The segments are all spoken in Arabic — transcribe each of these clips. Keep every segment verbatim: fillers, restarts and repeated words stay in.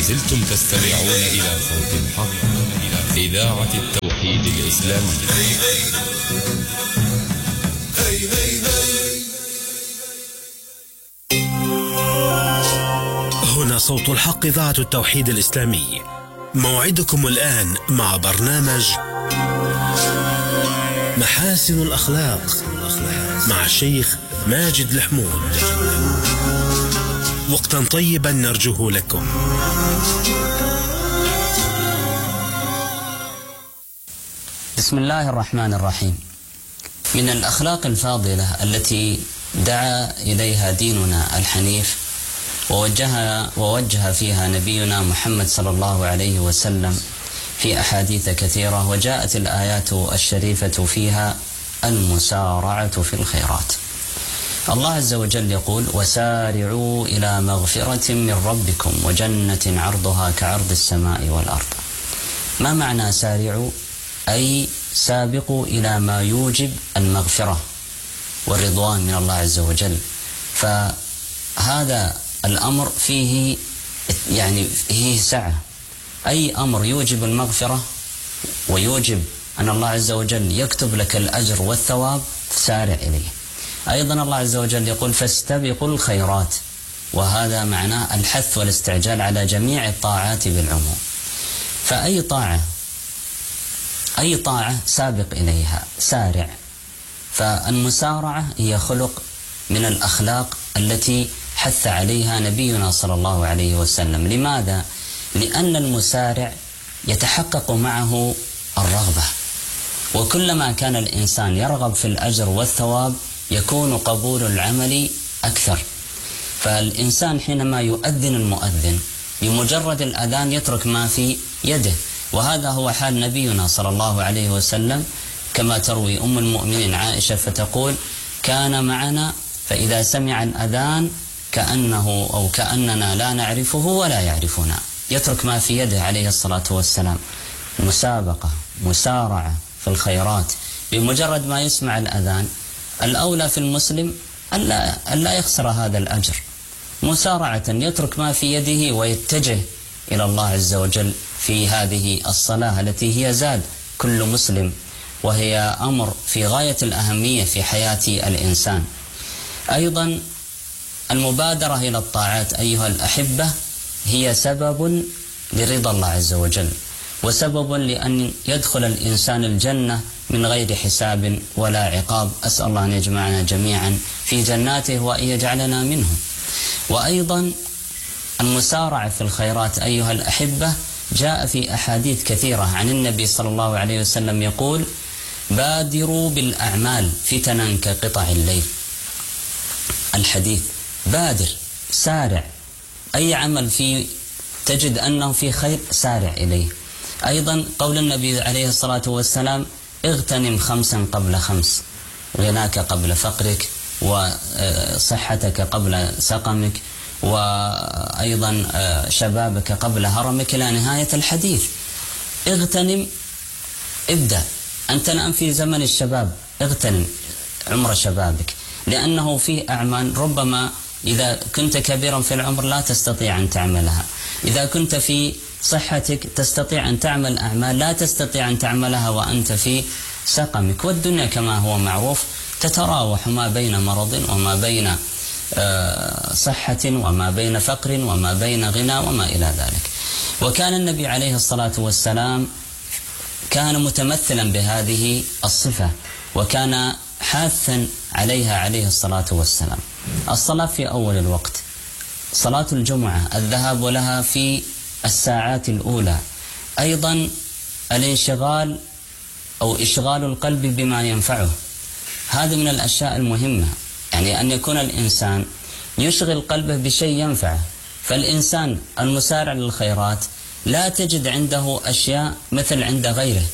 لازلتم تستمعون إلى صوت الحق، إذاعة التوحيد الإسلامي. هنا صوت الحق، إذاعة التوحيد الإسلامي. موعدكم الآن مع برنامج محاسن الأخلاق مع الشيخ ماجد الحمود. وقتا طيبا نرجوه لكم. بسم الله الرحمن الرحيم. من الأخلاق الفاضلة التي دعا إليها ديننا الحنيف ووجه ووجه فيها نبينا محمد صلى الله عليه وسلم في أحاديث كثيرة، وجاءت الآيات الشريفة فيها المسارعة في الخيرات. الله عز وجل يقول: وسارعوا إلى مغفرة من ربكم وجنة عرضها كعرض السماء والأرض. ما معنى سارعوا؟ أي سابقوا إلى ما يوجب المغفرة والرضوان من الله عز وجل. فهذا الأمر فيه يعني فيه سعة، أي أمر يوجب المغفرة ويوجب أن الله عز وجل يكتب لك الأجر والثواب سارع إليه. أيضا الله عز وجل يقول: فاستبقوا الخيرات، وهذا معناه الحث والاستعجال على جميع الطاعات بالعموم. فأي طاعة أي طاعة سابق إليها، سارع. فالمسارعة هي خلق من الأخلاق التي حث عليها نبينا صلى الله عليه وسلم. لماذا؟ لأن المسارع يتحقق معه الرغبة، وكلما كان الإنسان يرغب في الأجر والثواب يكون قبول العمل أكثر. فالإنسان حينما يؤذن المؤذن بمجرد الأذان يترك ما في يده، وهذا هو حال نبينا صلى الله عليه وسلم، كما تروي أم المؤمنين عائشة فتقول: كان معنا فإذا سمع الأذان كأنه أو كأننا لا نعرفه ولا يعرفنا، يترك ما في يده عليه الصلاة والسلام. مسابقة، مسارعة في الخيرات. بمجرد ما يسمع الأذان الأولى في المسلم ألا, ألا يخسر هذا الأجر، مسارعة يترك ما في يده ويتجه إلى الله عز وجل في هذه الصلاة التي هي زاد كل مسلم، وهي أمر في غاية الأهمية في حياة الإنسان. أيضا المبادرة إلى الطاعات أيها الأحبة هي سبب لرضا الله عز وجل، وسبب لأن يدخل الإنسان الجنة من غير حساب ولا عقاب. أسأل الله أن يجمعنا جميعا في جناته وأن يجعلنا منهم. وأيضا المسارعة في الخيرات أيها الأحبة جاء في أحاديث كثيرة عن النبي صلى الله عليه وسلم يقول: بادروا بالأعمال فتنا كقطع الليل. الحديث بادر، سارع، أي عمل فيه تجد أنه في خير سارع إليه. أيضا قول النبي عليه الصلاة والسلام: اغتنم خمسا قبل خمس، غناك قبل فقرك، وصحتك قبل سقمك، وأيضا شبابك قبل هرمك، إلى نهاية الحديث. اغتنم، ابدأ، أنت الآن في زمن الشباب، اغتنم عمر شبابك، لأنه فيه أعمال ربما إذا كنت كبيرا في العمر لا تستطيع أن تعملها، إذا كنت في صحتك تستطيع أن تعمل أعمال لا تستطيع أن تعملها وأنت في سقمك. والدنيا كما هو معروف تتراوح ما بين مرض وما بين صحة وما بين فقر وما بين غنى وما إلى ذلك. وكان النبي عليه الصلاة والسلام كان متمثلا بهذه الصفة، وكان حاثا عليها عليه الصلاة والسلام. الصلاة في أول الوقت، صلاة الجمعة الذهاب لها في الساعات الأولى، أيضا الانشغال أو إشغال القلب بما ينفعه. هذا من الأشياء المهمة، يعني أن يكون الإنسان يشغل قلبه بشيء ينفعه. فالإنسان المسارع للخيرات لا تجد عنده أشياء مثل عند غيره،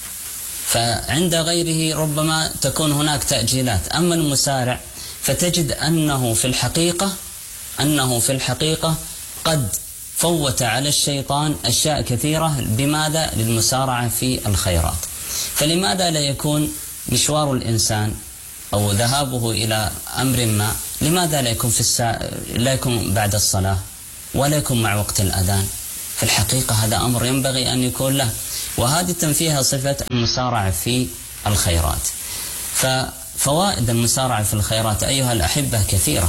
فعند غيره ربما تكون هناك تأجيلات. أما المسارع فتجد أنه في الحقيقة أنه في الحقيقة قد فوت على الشيطان أشياء كثيرة. بماذا؟ للمسارعة في الخيرات. فلماذا لا يكون مشوار الإنسان أو ذهابه إلى أمر ما، لماذا لا يكون في السا... لا يكون بعد الصلاة ولا يكون مع وقت الأذان؟ في الحقيقة هذا أمر ينبغي أن يكون له، وهذه فيها صفة المسارعة في الخيرات. ففوائد المسارعة في الخيرات أيها الأحبة كثيرة،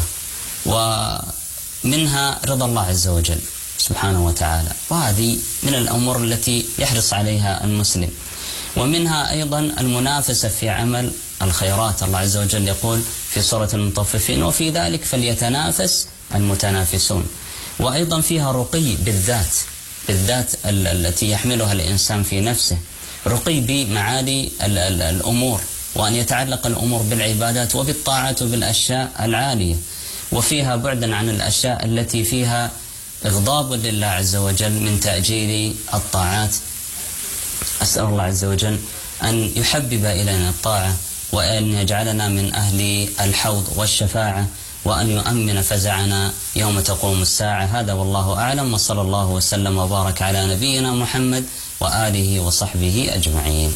ومنها رضا الله عز وجل سبحانه وتعالى، وهذه من الأمور التي يحرص عليها المسلم. ومنها أيضا المنافسة في عمل الخيرات. الله عز وجل يقول في سورة المطففين: وفي ذلك فليتنافس المتنافسون. وأيضا فيها رقي بالذات، بالذات التي يحملها الإنسان في نفسه، رقي بمعالي الأمور، وأن يتعلق الأمور بالعبادات وبالطاعات وبالأشياء العالية، وفيها بعدا عن الأشياء التي فيها إغضاب لله عز وجل من تأجيل الطاعات. أسأل الله عز وجل أن يحبب إلينا الطاعة، وأن يجعلنا من أهل الحوض والشفاعة، وأن يؤمن فزعنا يوم تقوم الساعة. هذا والله أعلم، وصلى الله وسلم وبارك على نبينا محمد وآله وصحبه أجمعين.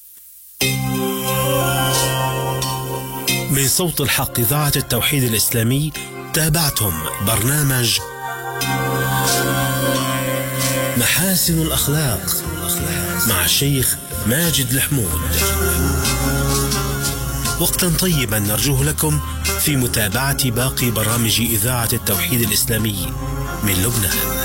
من صوت الحق إذاعة التوحيد الإسلامي تابعتم برنامج محاسن الأخلاق مع الشيخ ماجد الحمود. وقتا طيبا نرجوه لكم في متابعة باقي برامج إذاعة التوحيد الإسلامي من لبنان.